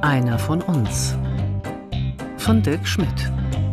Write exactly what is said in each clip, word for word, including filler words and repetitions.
Einer von uns. Von Dirk Schmidt.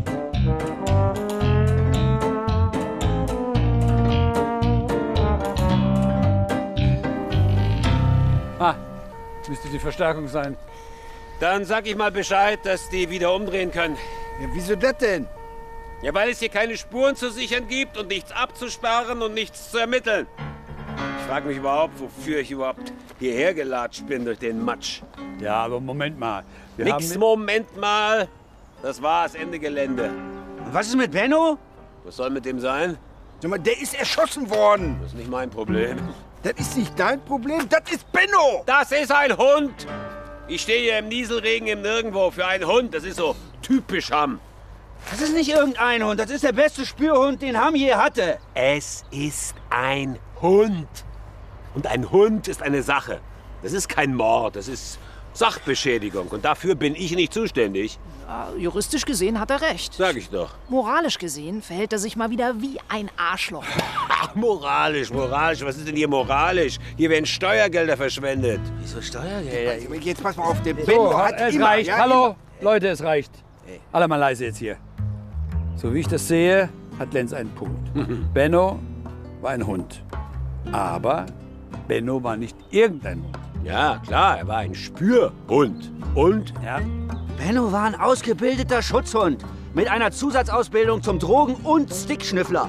Ah, müsste die Verstärkung sein. Dann sag ich mal Bescheid, dass die wieder umdrehen können. Ja, wieso das denn? Ja, weil es hier keine Spuren zu sichern gibt und nichts abzusperren und nichts zu ermitteln. Ich frage mich überhaupt, wofür ich überhaupt hierher gelatscht bin durch den Matsch. Ja, aber Moment mal. Wir Nix, haben... Moment mal. Das war's, Ende Gelände. Und was ist mit Benno? Was soll mit dem sein? Sag mal, der ist erschossen worden. Das ist nicht mein Problem. Das ist nicht dein Problem, das ist Benno. Das ist ein Hund. Ich stehe hier im Nieselregen im Nirgendwo für einen Hund. Das ist so typisch Hamm. Das ist nicht irgendein Hund, das ist der beste Spürhund, den Hamm je hatte. Es ist ein Hund. Und ein Hund ist eine Sache. Das ist kein Mord, das ist Sachbeschädigung. Und dafür bin ich nicht zuständig. Ja, juristisch gesehen hat er recht. Sag ich doch. Moralisch gesehen verhält er sich mal wieder wie ein Arschloch. Ach, moralisch, moralisch. Was ist denn hier moralisch? Hier werden Steuergelder verschwendet. Wieso Steuergelder? Jetzt pass mal auf, der Benno So, hat es immer... reicht. Ja, Hallo, Leute, es reicht. Alle mal leise jetzt hier. So wie ich das sehe, hat Lenz einen Punkt. Benno war ein Hund. Aber Benno war nicht irgendein Hund. Ja, klar, er war ein Spürhund. Und? Ja. Benno war ein ausgebildeter Schutzhund mit einer Zusatzausbildung zum Drogen- und Stickschnüffler.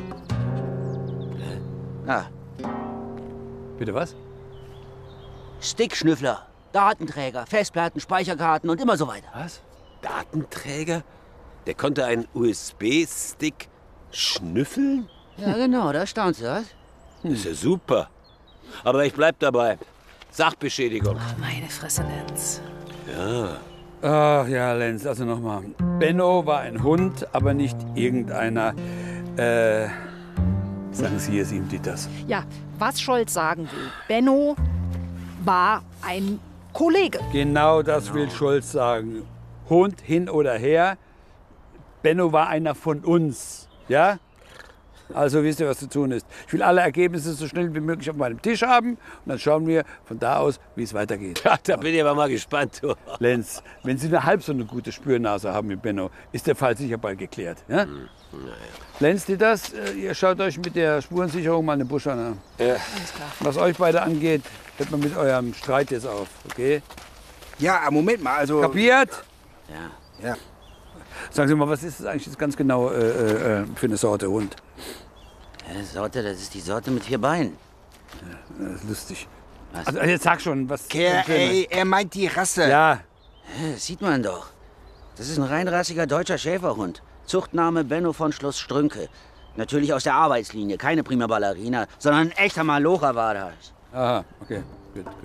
Ah, Bitte was? Stickschnüffler, Datenträger, Festplatten, Speicherkarten und immer so weiter. Was? Datenträger? Der konnte einen U S B-Stick schnüffeln? Ja, genau, da staunst du, was? Das ist ja super. Aber ich bleib dabei. Sachbeschädigung. Meine Fresse, Lenz. Ja. Ach ja, Lenz, also nochmal. Benno war ein Hund, aber nicht irgendeiner. Äh, sagen Sie es ihm, Dieters. Ja, was Scholz sagen will. Benno war ein Kollege. Genau das will Scholz sagen. Hund hin oder her. Benno war einer von uns. Ja? Also wisst ihr, was zu tun ist. Ich will alle Ergebnisse so schnell wie möglich auf meinem Tisch haben. Und dann schauen wir von da aus, wie es weitergeht. Ja, da bin ich aber mal gespannt. Du. Lenz, wenn Sie nur halb so eine gute Spürnase haben wie Benno, ist der Fall sicher bald geklärt. Ja? Hm, naja. Lenz, die das, ihr schaut euch mit der Spurensicherung mal den Busch an. Ja. Was euch beide angeht, hört man mit eurem Streit jetzt auf, okay? Ja, Moment mal, also... Kapiert? Ja. Ja. Sagen Sie mal, was ist das eigentlich jetzt ganz genau äh, äh, für eine Sorte Hund? Ja, Sorte, das ist die Sorte mit vier Beinen. Das ist lustig. Was? Also jetzt sag schon, was... Kerl, für eine- ey, er meint die Rasse. Ja, Ja, das sieht man doch. Das ist ein reinrassiger deutscher Schäferhund. Zuchtname Benno von Schloss Strünke. Natürlich aus der Arbeitslinie, keine prima Ballerina, sondern ein echter Malocher war das. aha, okay, gut,